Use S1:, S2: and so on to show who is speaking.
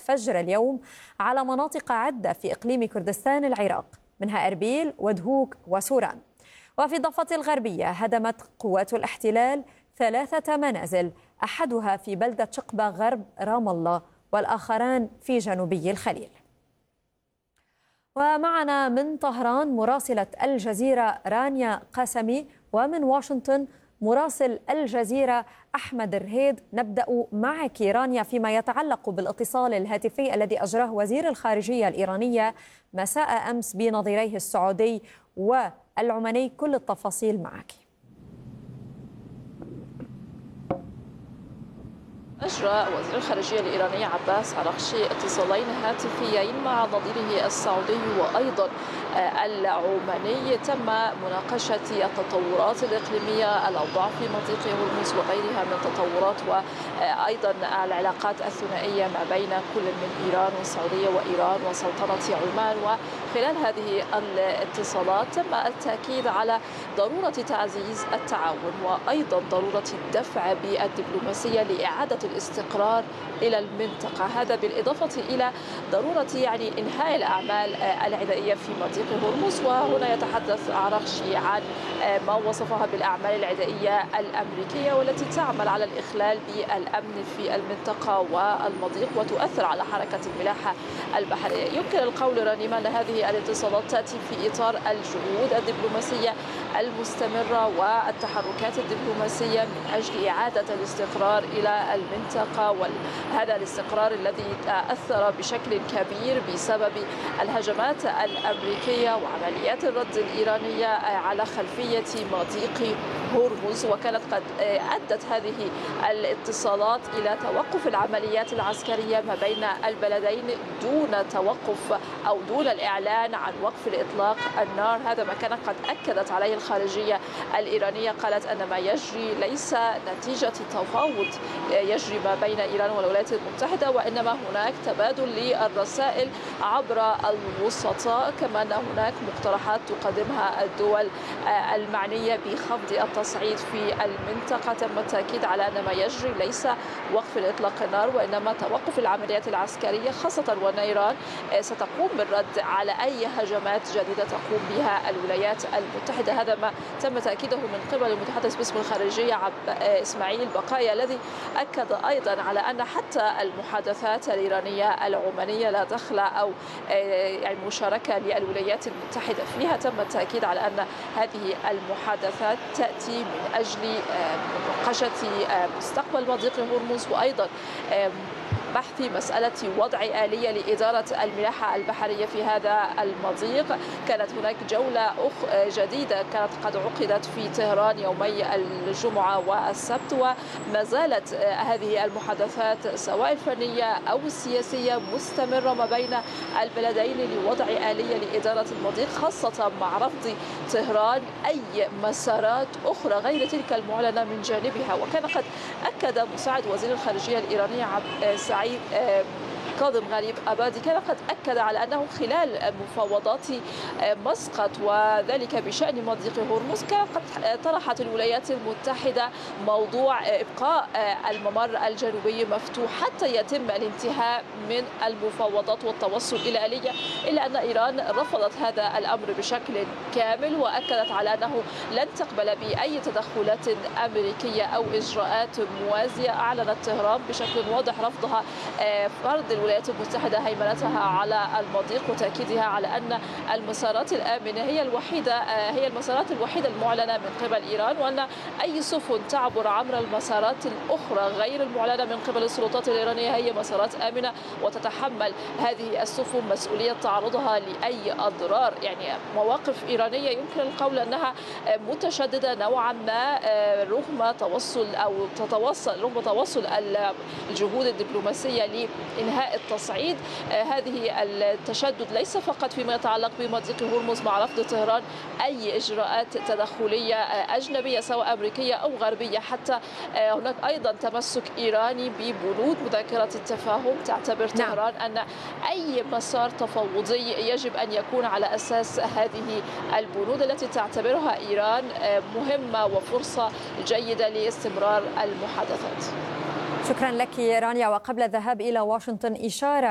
S1: فجر اليوم على مناطق عدة في إقليم كردستان العراق، منها أربيل ودهوك وسوران. وفي الضفة الغربية هدمت قوات الاحتلال 3 منازل، أحدها في بلدة شقبة غرب رام الله والآخران في جنوبي الخليل. ومعنا من طهران مراسلة الجزيرة رانيا قاسمي، ومن واشنطن مراسل الجزيرة أحمد الرهيد. نبدأ معك رانيا فيما يتعلق بالاتصال الهاتفي الذي أجراه وزير الخارجية الإيرانية مساء أمس بنظيريه السعودي والعماني. كل التفاصيل معك.
S2: أجرى وزير الخارجية الإيراني عباس عراقشي اتصالين هاتفيين مع نظيره السعودي وأيضا العماني. تم مناقشة التطورات الإقليمية، الأوضاع في مضيق هرمز وغيرها من التطورات، وأيضا العلاقات الثنائية ما بين كل من إيران والسعودية وإيران وسلطنة عمان. وخلال هذه الاتصالات تم التأكيد على ضرورة تعزيز التعاون وأيضا ضرورة الدفع بالدبلوماسية لإعادة الاستقرار إلى المنطقة، هذا بالإضافة إلى ضرورة إنهاء الأعمال العدائية في مضيق هرمز. وهنا يتحدث عراقشي عن ما وصفها بالأعمال العدائية الأمريكية والتي تعمل على الإخلال بالأمن في المنطقة والمضيق وتؤثر على حركة الملاحة البحرية. يمكن القول رنيما أن هذه الاتصالات تأتي في إطار الجهود الدبلوماسية المستمرة والتحركات الدبلوماسية من أجل إعادة الاستقرار إلى المنطقة، وهذا الاستقرار الذي تأثر بشكل كبير بسبب الهجمات الأمريكية وعمليات الرد الإيرانية على خلفية مضيق هرمز. وكانت قد أدت هذه الاتصالات إلى توقف العمليات العسكرية ما بين البلدين دون توقف أو دون الإعلان عن وقف الإطلاق النار. هذا ما كانت قد أكدت عليه الخارجية الإيرانية، قالت أن ما يجري ليس نتيجة تفاوض يجري ما بين إيران والولايات المتحدة، وإنما هناك تبادل للرسائل عبر الوسطاء، كما أن هناك مقترحات تقدمها الدول المعنية بخفض التصعيد في المنطقة. تم التأكيد على أن ما يجري ليس وقف الإطلاق النار وإنما توقف العمليات العسكرية، خاصة وأن إيران ستقوم بالرد على أي هجمات جديدة تقوم بها الولايات المتحدة. هذا ما تم تأكيده من قبل المتحدث باسم الخارجية إسماعيل بقايا، الذي أكد أيضا على أن حتى المحادثات الإيرانية العمانية لا دخل أو مشاركة للولايات المتحدة فيها. تم التأكيد على أن هذه المحادثات تأتي من أجل مناقشة مستقبل مضيق هرمز وأيضا بحث مسألة وضع آلية لإدارة الملاحة البحرية في هذا المضيق. كانت هناك جولة جديدة كانت قد عقدت في طهران يومي الجمعة والسبت، وما زالت هذه المحادثات سواء الفنية أو السياسية مستمرة ما بين البلدين لوضع آلية لإدارة المضيق، خاصة مع رفض طهران أي مسارات أخرى غير تلك المعلنة من جانبها. وكان قد أكد مساعد وزير الخارجية الإيراني سعيد كاظم غريب أبادي، كان قد أكد على أنه خلال مفاوضات مسقط وذلك بشأن مضيق هرمز كان قد طرحت الولايات المتحدة موضوع إبقاء الممر الجنوبي مفتوح حتى يتم الانتهاء من المفاوضات والتوصل إلى آلية، إلا أن إيران رفضت هذا الأمر بشكل كامل وأكدت على أنه لن تقبل بأي تدخلات أمريكية أو إجراءات موازية. أعلنت طهران بشكل واضح رفضها فرض الولايات المتحدة هيمنتها على المضيق وتأكيدها على أن المسارات الآمنة هي المسارات الوحيدة المعلنة من قبل إيران، وأن أي سفن تعبر عبر المسارات الأخرى غير المعلنة من قبل السلطات الإيرانية هي مسارات آمنة وتتحمل هذه السفن مسؤولية تعرضها لأي أضرار. مواقف إيرانية يمكن القول أنها متشددة نوعا ما رغم توصل الجهود الدبلوماسية لإنهاء التصعيد. هذه التشدد ليس فقط فيما يتعلق بمضيق هرمز مع رفض طهران أي إجراءات تدخلية أجنبية سواء أمريكية أو غربية، حتى هناك أيضا تمسك إيراني ببنود مذكرة التفاهم تعتبر طهران أن أي مسار تفاوضي يجب أن يكون على أساس هذه البنود التي تعتبرها إيران مهمة وفرصة جيدة لاستمرار المحادثات.
S1: شكرا لك رانيا. وقبل الذهاب إلى واشنطن إشارة